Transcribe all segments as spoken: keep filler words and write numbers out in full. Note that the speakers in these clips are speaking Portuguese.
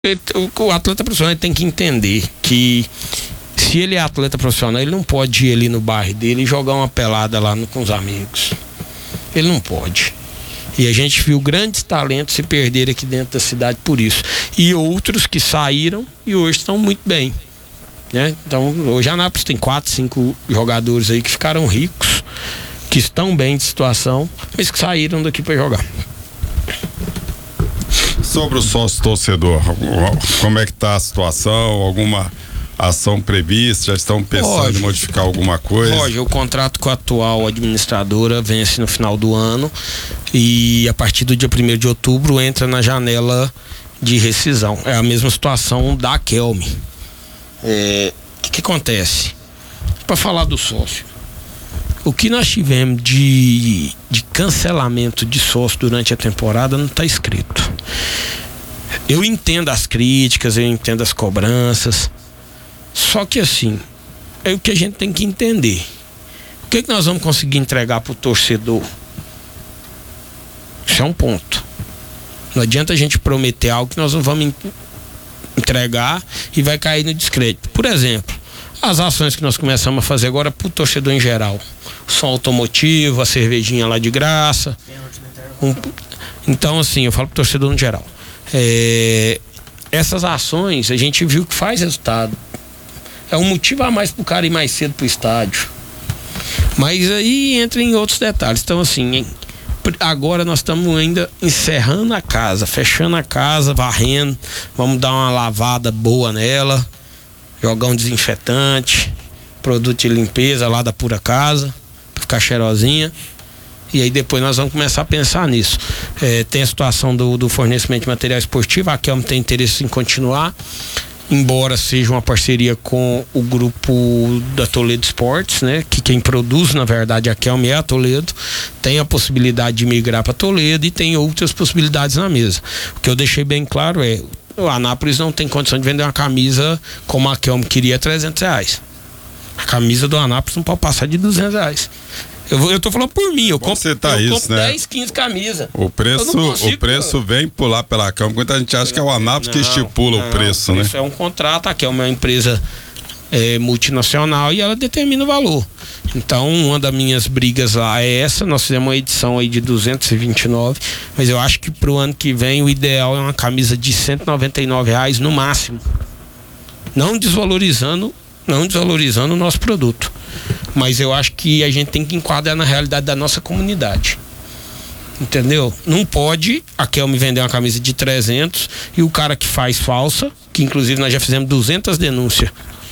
O atleta profissional tem que entender que se ele é atleta profissional, ele não pode ir ali no bairro dele e jogar uma pelada lá no, com os amigos. Ele não pode. E a gente viu grandes talentos se perderem aqui dentro da cidade por isso. E outros que saíram e hoje estão muito bem, né? Então, hoje a Anápolis tem quatro, cinco jogadores aí que ficaram ricos, que estão bem de situação, mas que saíram daqui para jogar. Sobre o sócio torcedor, como é que tá a situação? Alguma ação prevista? Já estão pensando Roger, em modificar alguma coisa? Roger, o contrato com a atual administradora vence no final do ano e a partir do dia primeiro de outubro entra na janela de rescisão. É a mesma situação da Kelme. É, o que, que acontece? Para falar do sócio, o que nós tivemos de, de cancelamento de sócio durante a temporada não está escrito. Eu entendo as críticas, eu entendo as cobranças, só que assim, é o que a gente tem que entender. O que, que nós vamos conseguir entregar para o torcedor? Isso é um ponto. Não adianta a gente prometer algo que nós não vamos entregar e vai cair no descrédito. Por exemplo, as ações que nós começamos a fazer agora para o torcedor em geral. O som automotivo, a cervejinha lá de graça. Um, então, assim, eu falo para o torcedor no geral. É, essas ações a gente viu que faz resultado. É um motivo a mais para o cara ir mais cedo para o estádio. Mas aí entra em outros detalhes. Então, assim, hein, agora nós estamos ainda encerrando a casa, fechando a casa, varrendo. Vamos dar uma lavada boa nela. Jogar um desinfetante, produto de limpeza lá da Pura Casa, pra ficar cheirosinha. E aí depois nós vamos começar a pensar nisso. É, tem a situação do, do fornecimento de material esportivo, a Kelme tem interesse em continuar, embora seja uma parceria com o grupo da Toledo Esportes, né? Que quem produz, na verdade, a Kelme é a Toledo, tem a possibilidade de migrar para Toledo e tem outras possibilidades na mesa. O que eu deixei bem claro é: o Anápolis não tem condição de vender uma camisa como a Kelme queria, trezentos reais. A camisa do Anápolis não pode passar de duzentos reais. Eu, eu tô falando por mim, eu Bom, compro, tá eu isso, compro né? dez, quinze camisas. O preço, consigo, o preço vem pular pela Kelme. Muita gente acha que é o Anápolis não, que estipula não, o preço, né? Isso é um contrato, a Kelme é uma empresa é, multinacional e ela determina o valor. Então, uma das minhas brigas lá é essa. Nós fizemos uma edição aí de duzentos e vinte e nove, mas eu acho que pro ano que vem o ideal é uma camisa de cento e noventa e nove reais no máximo. Não desvalorizando, não desvalorizando o nosso produto. Mas eu acho que a gente tem que enquadrar na realidade da nossa comunidade. Entendeu? Não pode a Kelme vender uma camisa de trezentos e o cara que faz falsa, que inclusive nós já fizemos duzentas denúncias.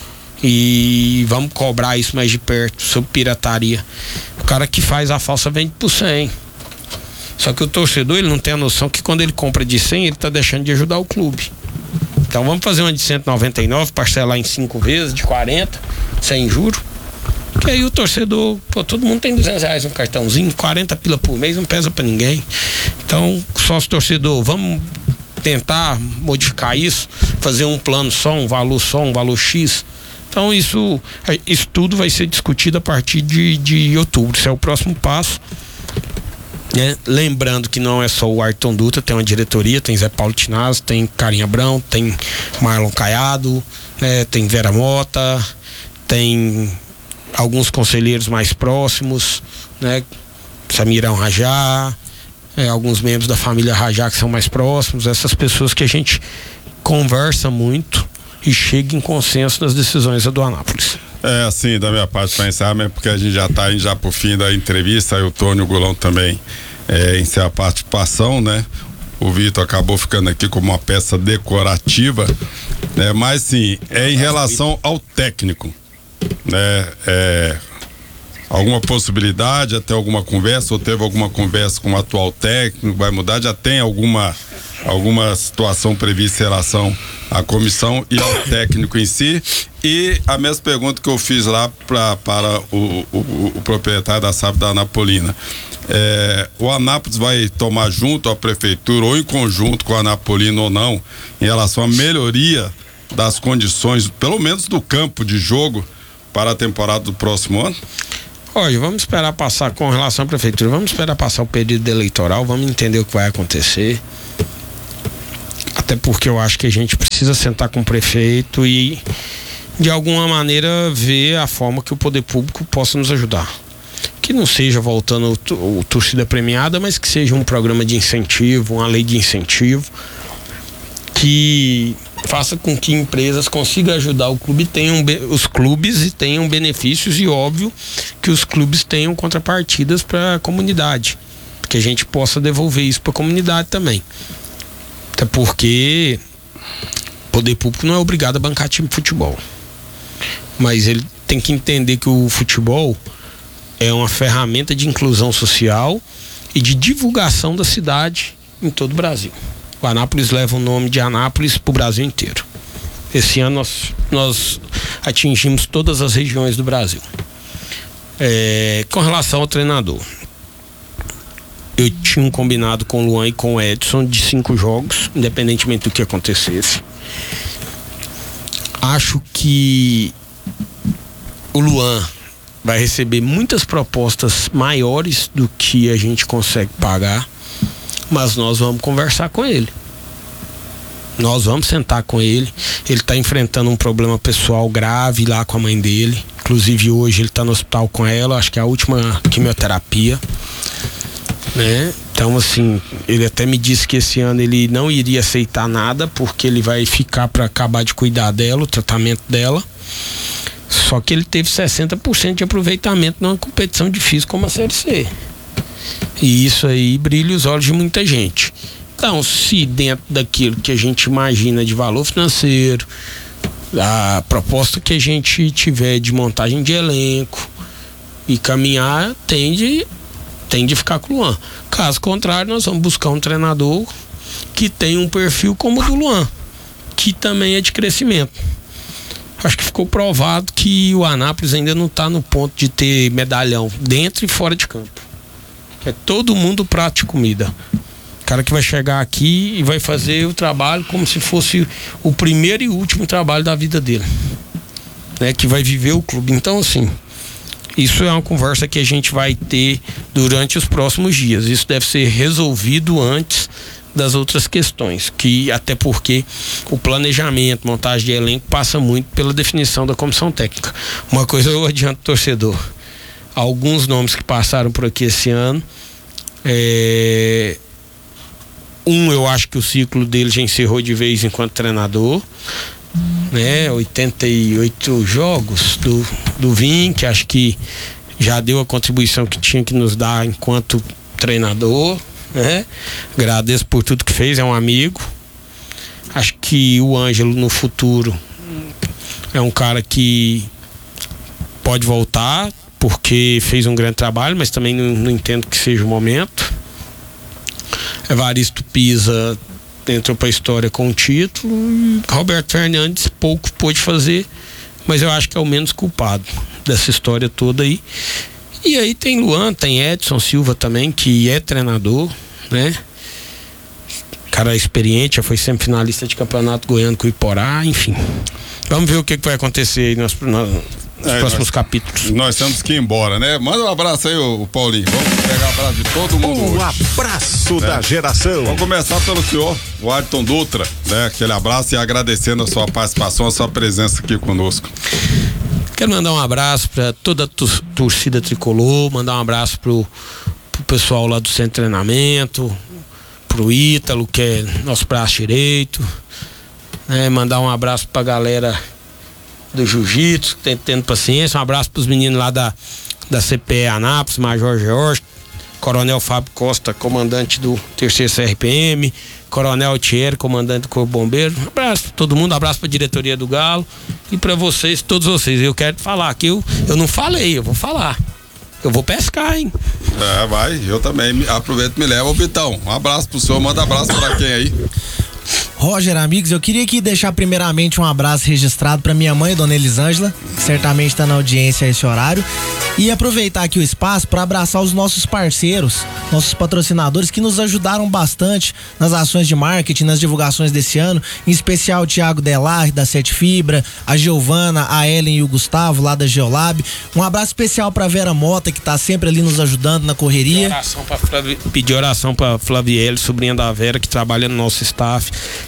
E vamos cobrar isso mais de perto sobre pirataria. O cara que faz a falsa vende por cem. Só que o torcedor, ele não tem a noção que quando ele compra de cem, ele está deixando de ajudar o clube. Então vamos fazer uma de cento e noventa e nove, parcelar em cinco vezes, de quarenta, sem juro. Que aí o torcedor, pô, todo mundo tem duzentos reais no cartãozinho, quarenta pila por mês, não pesa pra ninguém. Então, sócio torcedor, vamos tentar modificar isso, fazer um plano só, um valor só, um valor X. Então isso, isso tudo vai ser discutido a partir de, de outubro. Esse é o próximo passo, né? Lembrando que não é só o Ayrton Dutra, tem uma diretoria, tem Zé Paulo Tinazzi, tem Carinha Abrão, tem Marlon Caiado, né? Tem Vera Mota, tem alguns conselheiros mais próximos, né? Samirão Rajá, é, alguns membros da família Rajá que são mais próximos, essas pessoas que a gente conversa muito e chega em consenso nas decisões do Anápolis. É, assim, da minha parte, para encerrar, mesmo porque a gente já está indo já pro fim da entrevista, aí o Tônio Golão também é, encerra a participação, né? O Vitor acabou ficando aqui como uma peça decorativa, né? Mas sim, é em relação ao técnico, né? É, alguma possibilidade, até alguma conversa, ou teve alguma conversa com o atual técnico, vai mudar, já tem alguma alguma situação prevista em relação à comissão e ao técnico em si? E a mesma pergunta que eu fiz lá pra, para o, o, o proprietário da S A F da Anapolina, é, o Anápolis vai tomar junto à prefeitura ou em conjunto com a Anapolina ou não, em relação à melhoria das condições, pelo menos do campo de jogo, para a temporada do próximo ano? Olha, vamos esperar passar, com relação à prefeitura, vamos esperar passar o período eleitoral, vamos entender o que vai acontecer. Até porque eu acho que a gente precisa sentar com o prefeito e, de alguma maneira, ver a forma que o poder público possa nos ajudar. Que não seja voltando o, o torcida premiada, mas que seja um programa de incentivo, uma lei de incentivo, que faça com que empresas consigam ajudar o clube, tenham, os clubes e tenham benefícios, e óbvio que os clubes tenham contrapartidas para a comunidade, que a gente possa devolver isso para a comunidade também. Até porque o poder público não é obrigado a bancar time de futebol, mas ele tem que entender que o futebol é uma ferramenta de inclusão social e de divulgação da cidade em todo o Brasil. O Anápolis leva o nome de Anápolis para o Brasil inteiro. Esse ano nós, nós atingimos todas as regiões do Brasil. É, com relação ao treinador, eu tinha um combinado com o Luan e com o Edson de cinco jogos, independentemente do que acontecesse. Acho que o Luan vai receber muitas propostas maiores do que a gente consegue pagar, mas nós vamos conversar com ele. Nós vamos sentar com ele. Ele está enfrentando um problema pessoal grave lá com a mãe dele. Inclusive hoje ele está no hospital com ela, acho que é a última quimioterapia, né? Então, assim, ele até me disse que esse ano ele não iria aceitar nada, porque ele vai ficar para acabar de cuidar dela, o tratamento dela. Só que ele teve sessenta por cento de aproveitamento numa competição difícil como a Série C. E isso aí brilha os olhos de muita gente. Então, se dentro daquilo que a gente imagina de valor financeiro, a proposta que a gente tiver de montagem de elenco e caminhar, tende, tende a ficar com o Luan. Caso contrário, nós vamos buscar um treinador que tem um perfil como o do Luan, que também é de crescimento. Acho que ficou provado que o Anápolis ainda não está no ponto de ter medalhão dentro e fora de campo. É todo mundo prato de comida. O cara que vai chegar aqui e vai fazer o trabalho como se fosse o primeiro e último trabalho da vida dele, né? Que vai viver o clube. Então, assim, isso é uma conversa que a gente vai ter durante os próximos dias. Isso deve ser resolvido antes das outras questões, que até porque o planejamento, montagem de elenco passa muito pela definição da comissão técnica. Uma coisa eu adianto, torcedor, alguns nomes que passaram por aqui esse ano, é... um, eu acho que o ciclo dele já encerrou de vez enquanto treinador, né? oitenta e oito jogos do, do Vim, que acho que já deu a contribuição que tinha que nos dar enquanto treinador, né? Agradeço por tudo que fez, é um amigo. Acho que o Ângelo no futuro é um cara que pode voltar, porque fez um grande trabalho, mas também não, não entendo que seja o momento. Evaristo Pisa entrou para a história com o título, e Roberto Fernandes pouco pôde fazer, mas eu acho que é o menos culpado dessa história toda aí. E aí tem Luan, tem Edson Silva também, que é treinador, né? Cara experiente, já foi sempre finalista de campeonato goiano com o Iporá, enfim. Vamos ver o que, que vai acontecer aí nos, nos é, próximos nós, capítulos. Nós temos que ir embora, né? Manda um abraço aí, o, o Paulinho. Vamos pegar um abraço de todo mundo. Um hoje. abraço é. da geração. Vamos começar pelo senhor, o Ayrton Dutra, né? Aquele abraço e agradecendo a sua participação, a sua presença aqui conosco. Quero mandar um abraço para toda a torcida tricolor, mandar um abraço pro, pro pessoal lá do centro de treinamento, pro Ítalo, que é nosso braço direito, né? Mandar um abraço pra galera do Jiu-Jitsu, que tem tendo paciência, um abraço pros meninos lá da, da C P E Anápolis, Major Jorge, Coronel Fábio Costa, comandante do terceiro C R P M, Coronel Thierry, comandante do Corpo Bombeiro. Um abraço pra todo mundo, um abraço pra diretoria do Galo e pra vocês, todos vocês. Eu quero falar que eu, eu não falei, eu vou falar. Eu vou pescar, hein? É, vai, eu também. Aproveito e me leva, Bitão. Um abraço pro senhor, manda um abraço pra quem aí? Roger, amigos, eu queria aqui deixar primeiramente um abraço registrado para minha mãe, Dona Elisângela, que certamente está na audiência a esse horário, e aproveitar aqui o espaço para abraçar os nossos parceiros, nossos patrocinadores que nos ajudaram bastante nas ações de marketing, nas divulgações desse ano, em especial o Thiago Delar, da Sete Fibra, a Giovana, a Ellen e o Gustavo, lá da Geolab. Um abraço especial para Vera Mota, que está sempre ali nos ajudando na correria. Oração pra Flavi... Pedir oração para Flavielle, sobrinha da Vera, que trabalha no nosso staff.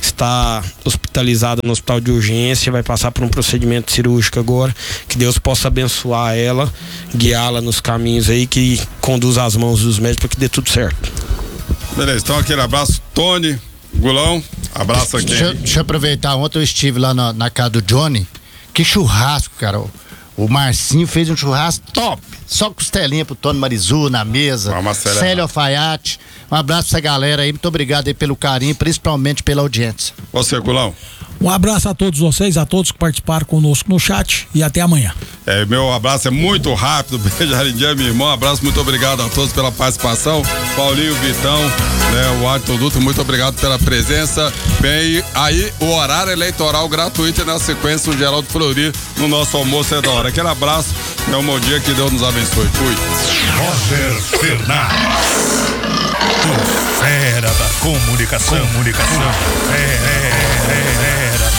está hospitalizada no hospital de urgência, vai passar por um procedimento cirúrgico agora. Que Deus possa abençoar ela, guiá-la nos caminhos aí, que conduza as mãos dos médicos para que dê tudo certo. Beleza, então aquele abraço, Tony, Gulão, abraço aqui. Deixa, deixa eu aproveitar, ontem eu estive lá na, na casa do Johnny, que churrasco, cara. O, o Marcinho fez um churrasco top, só costelinha pro Tony Marizu na mesa, Célio Alfaiate. Um abraço pra essa galera aí, muito obrigado aí pelo carinho, principalmente pela audiência. Você, Gulão. Um abraço a todos vocês, a todos que participaram conosco no chat e até amanhã. É, meu abraço é muito rápido, beijo, Arindia, meu irmão, abraço, muito obrigado a todos pela participação, Paulinho, Vitão, né, o Arthur Dutra, muito obrigado pela presença. Bem, aí o horário eleitoral gratuito e na sequência o Geraldo Fleury no nosso almoço é da hora. Aquele abraço, é um bom dia, que Deus nos abençoe. Fui. Roger Fernandes, o fera da comunicação. Comunicação. É, é, é, é.